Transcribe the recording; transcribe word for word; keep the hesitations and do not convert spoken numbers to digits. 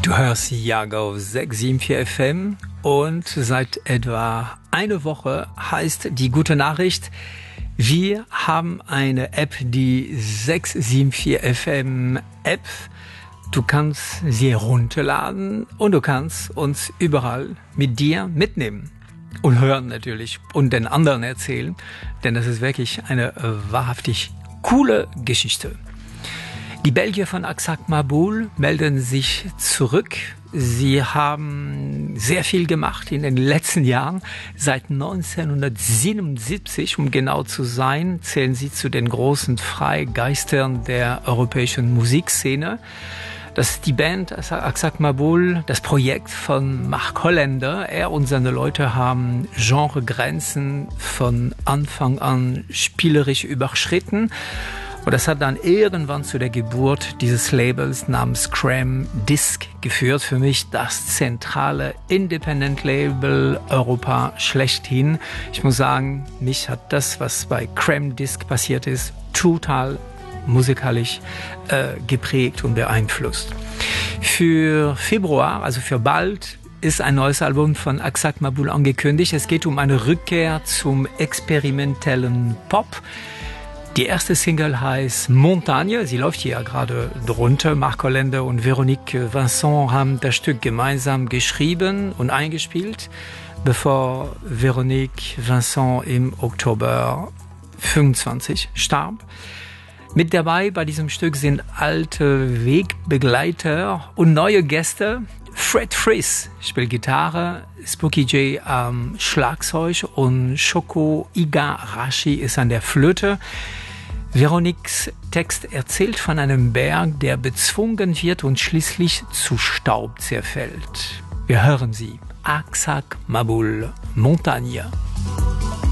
Du hörst Jago sechs sieben vier F M und seit etwa eine Woche heißt die gute Nachricht, wir haben eine App, die sechs sieben vier F M App. Du kannst sie herunterladen und du kannst uns überall mit dir mitnehmen und hören natürlich und den anderen erzählen, denn das ist wirklich eine wahrhaftig coole Geschichte. Die Belgier von Aksak Maboul melden sich zurück. Sie haben sehr viel gemacht in den letzten Jahren. Seit neunzehnhundertsiebenundsiebzig, um genau zu sein, zählen sie zu den großen Freigeistern der europäischen Musikszene. Das ist die Band Aksak Maboul, das Projekt von Mark Holländer. Er und seine Leute haben Genregrenzen von Anfang an spielerisch überschritten. Und das hat dann irgendwann zu der Geburt dieses Labels namens Cram Disc geführt. Für mich das zentrale Independent-Label Europa schlechthin. Ich muss sagen, mich hat das, was bei Cram Disc passiert ist, total musikalisch äh, geprägt und beeinflusst. Für Februar, also für bald, ist ein neues Album von Aksak Maboul angekündigt. Es geht um eine Rückkehr zum experimentellen Pop. Die erste Single heißt Montagne, sie läuft hier ja gerade drunter. Mark Holländer und Véronique Vincent haben das Stück gemeinsam geschrieben und eingespielt, bevor Véronique Vincent im Oktober fünfundzwanzig starb. Mit dabei bei diesem Stück sind alte Wegbegleiter und neue Gäste. Fred Friss spielt Gitarre, Spooky J am ähm, Schlagzeug und Shoko Igarashi ist an der Flöte. Veroniques Text erzählt von einem Berg, der bezwungen wird und schließlich zu Staub zerfällt. Wir hören sie. Aksak Maboul, Montagne.